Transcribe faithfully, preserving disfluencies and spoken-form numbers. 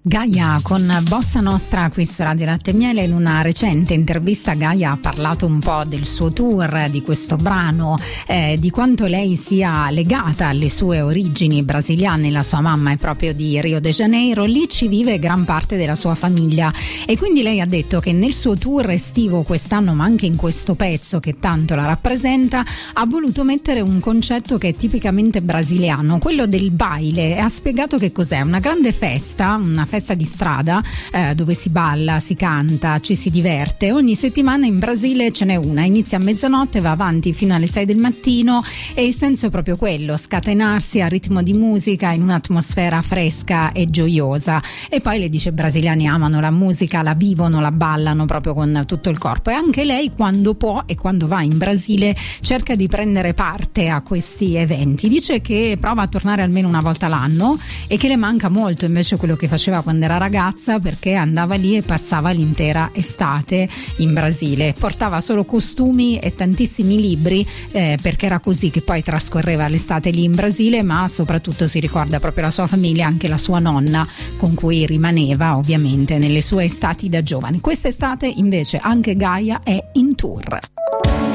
Gaia con Bossa Nostra qui su Radio Latte e Miele. In una recente intervista Gaia ha parlato un po' del suo tour, di questo brano, eh, di quanto lei sia legata alle sue origini brasiliane. La sua mamma è proprio di Rio de Janeiro, lì ci vive gran parte della sua famiglia e quindi lei ha detto che nel suo tour estivo quest'anno, ma anche in questo pezzo che tanto la rappresenta, ha voluto mettere un concetto che è tipicamente brasiliano, quello del baile, e ha spiegato che cos'è: una grande festa, una festa di strada eh, dove si balla, si canta, ci si diverte. Ogni settimana in Brasile ce n'è una, inizia a mezzanotte, va avanti fino alle sei del mattino e il senso è proprio quello: scatenarsi a ritmo di musica in un'atmosfera fresca e gioiosa. E poi le dice: i brasiliani amano la musica, la vivono, la ballano proprio con tutto il corpo, e anche lei quando può e quando va in Brasile cerca di prendere parte a questi eventi. Dice che prova a tornare almeno una volta l'anno e che le manca molto invece quello che faceva quando era ragazza, perché andava lì e passava l'intera estate in Brasile, portava solo costumi e tantissimi libri eh, perché era così che poi trascorreva l'estate lì in Brasile, ma soprattutto si ricorda proprio la sua famiglia, anche la sua nonna con cui rimaneva ovviamente nelle sue estati da giovane. Quest'estate invece anche Gaia è in tour.